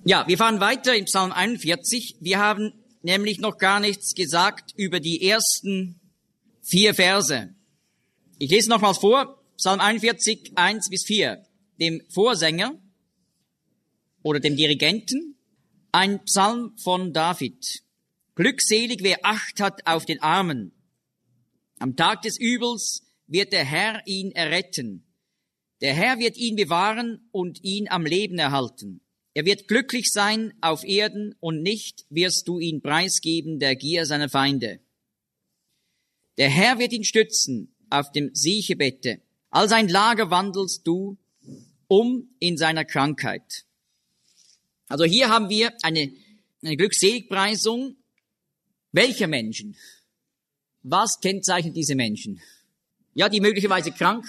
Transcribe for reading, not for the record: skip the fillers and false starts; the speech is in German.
Ja, wir fahren weiter im Psalm 41. Wir haben nämlich noch gar nichts gesagt über die ersten 4 Verse. Ich lese nochmals vor, Psalm 41, 1 bis 4. Dem Vorsänger oder dem Dirigenten, ein Psalm von David. Glückselig, wer Acht hat auf den Armen. Am Tag des Übels wird der Herr ihn erretten. Der Herr wird ihn bewahren und ihn am Leben erhalten. Er wird glücklich sein auf Erden und nicht wirst du ihn preisgeben der Gier seiner Feinde. Der Herr wird ihn stützen auf dem Siechebette. All sein Lager wandelst du um in seiner Krankheit. Also hier haben wir eine Glückseligpreisung. Welcher Menschen? Was kennzeichnet diese Menschen? Ja, die möglicherweise krank